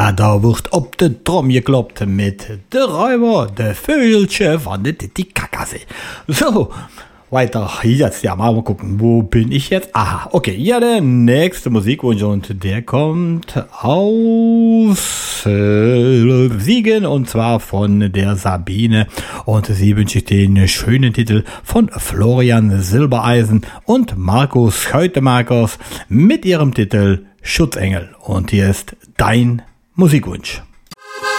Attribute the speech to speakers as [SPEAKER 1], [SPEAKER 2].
[SPEAKER 1] Ja, da wird ob de Drum gekloppt mit de Räuber, de Vögelchen von de Titicacasee. So, weiter jetzt, ja, mal gucken, wo bin ich jetzt? Aha, okay, ja, der nächste Musikwunsch und der kommt aus Siegen und zwar von der Sabine und sie wünscht den schönen Titel von Florian Silbereisen und Markus Scheutemakers mit ihrem Titel Schutzengel und hier ist dein Musikwunsch.